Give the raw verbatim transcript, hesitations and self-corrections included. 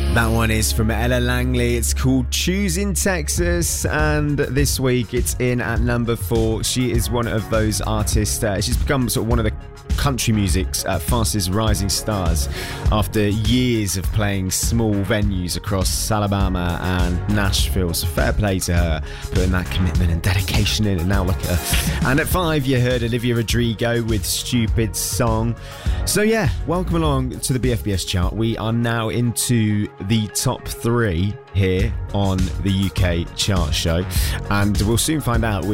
That one is from Ella Langley. It's called Choosing Texas, and this week it's in at number four. She is one of those artists. Uh, she's become sort of one of the country music's uh, fastest rising stars after years of playing small venues across Alabama and Nashville. So fair play to her, putting that commitment and dedication in, and now look at her. And at five, you heard Olivia Rodrigo with Stupid Song. So yeah, welcome along to the B F B S chart. We are now into the top three here on the U K chart show, and we'll soon find out which